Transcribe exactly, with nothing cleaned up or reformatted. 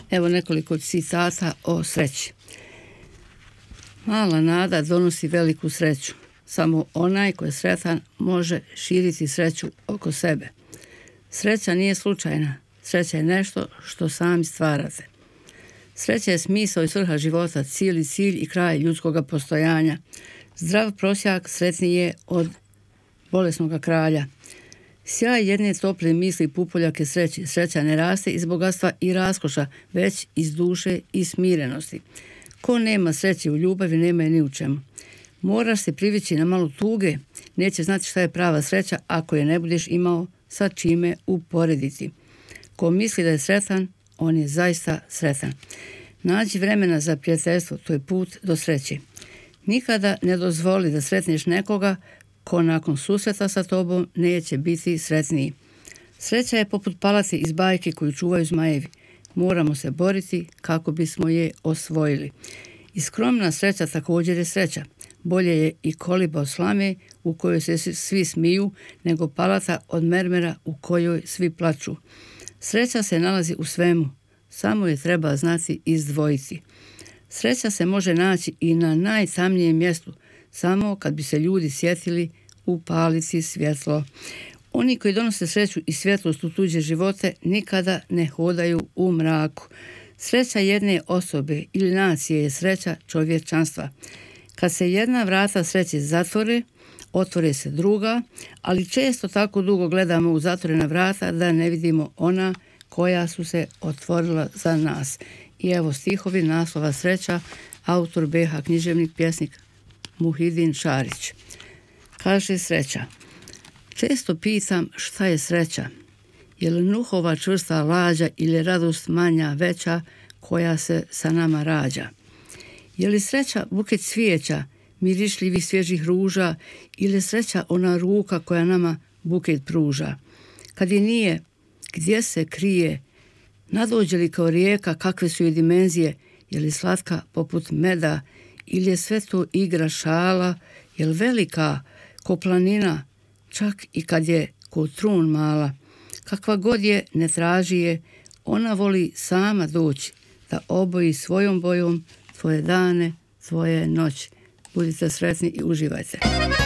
Evo nekoliko citata o sreći. Mala nada donosi veliku sreću. Samo onaj ko je sretan može širiti sreću oko sebe. Sreća nije slučajna. Sreća je nešto što sami stvarate. Sreća je smisao i svrha života, cijeli cilj i kraj ljudskog postojanja. Zdrav prosjak sretniji je od bolesnog kralja. Sjaj jedne tople misli pupoljak je sreći. Sreća ne raste iz bogatstva i raskoša, već iz duše i smirenosti. Ko nema sreće u ljubavi, nema je ni u čemu. Moraš se privići na malo tuge, neće znati šta je prava sreća ako je ne budeš imao sa čime uporediti. Ko misli da je sretan, on je zaista sretan. Nađi vremena za prijateljstvo, to je put do sreće. Nikada ne dozvoli da sretneš nekoga ko nakon susreta sa tobom neće biti sretniji. Sreća je poput palati iz bajke koju čuvaju zmajevi. Moramo se boriti kako bismo je osvojili. I skromna sreća također je sreća. Bolje je i koliba od slame u kojoj se svi smiju, nego palata od mermera u kojoj svi plaču. Sreća se nalazi u svemu, samo je treba znati izdvojiti. Sreća se može naći i na najtamnijem mjestu, samo kad bi se ljudi sjetili upaliti svjetlo. Oni koji donose sreću i svjetlost u tuđe živote nikada ne hodaju u mraku. Sreća jedne osobe ili nacije je sreća čovječanstva. Kad se jedna vrata sreće zatvore, otvore se druga, ali često tako dugo gledamo u zatvorena vrata da ne vidimo ona koja su se otvorila za nas. I evo stihovi naslova Sreća, autor B H književnik, pjesnik Muhidin Šarić. Kaže Sreća: često pitam šta je sreća, je li nuhova čvrsta lađa ili radost manja veća koja se sa nama rađa? Je li sreća buket cvijeća, mirišljivih svježih ruža ili je sreća ona ruka koja nama buket pruža? Kad je nije, gdje se krije? Nadođe li kao rijeka, kakve su joj dimenzije? Je li slatka poput meda ili je sve to igra šala? Je li velika ko planina, čak i kad je ko trun mala? Kakva god je, ne traži je, ona voli sama doći da oboji svojom bojom tvoje dane, tvoje noći. Budite sretni i uživajte.